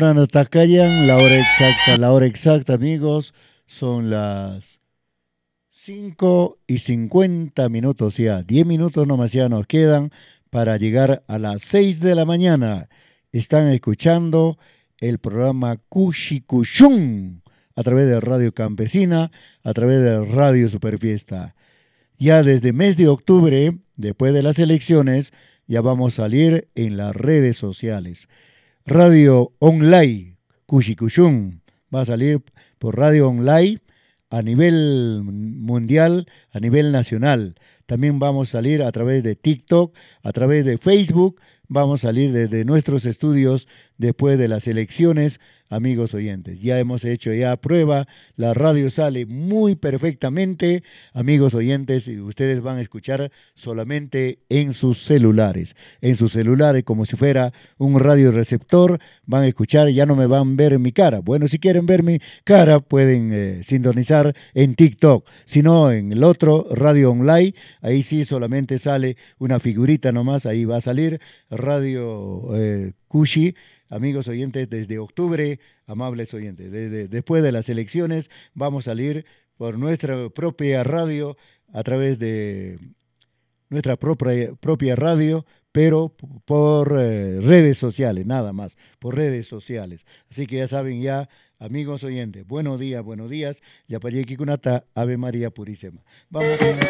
hora Natakayan, la hora exacta, amigos, son las 5:50 ya. 10 minutos nomás ya nos quedan para llegar a las 6 de la mañana. Están escuchando el programa Cushikushun a través de Radio Campesina, a través de Radio Superfiesta. Ya desde mes de octubre, después de las elecciones, ya vamos a salir en las redes sociales. Radio Online, Cushikushun, va a salir por Radio Online a nivel mundial, a nivel nacional. También vamos a salir a través de TikTok, a través de Facebook. Vamos a salir desde nuestros estudios después de las elecciones, amigos oyentes. Ya hemos hecho ya prueba, la radio sale muy perfectamente, amigos oyentes, y ustedes van a escuchar solamente en sus celulares. En sus celulares, como si fuera un radioreceptor, van a escuchar, ya no me van a ver en mi cara. Bueno, si quieren ver mi cara, pueden sintonizar en TikTok. Si no, en el otro, Radio Online, ahí sí solamente sale una figurita nomás, ahí va a salir Radio Cushi, amigos oyentes, desde octubre, amables oyentes, después de las elecciones vamos a salir por nuestra propia radio, a través de nuestra propia radio, pero por redes sociales, nada más, por redes sociales. Así que ya saben ya, amigos oyentes, buenos días, Yapayeki Kunata, Ave María Purísima. Vamos.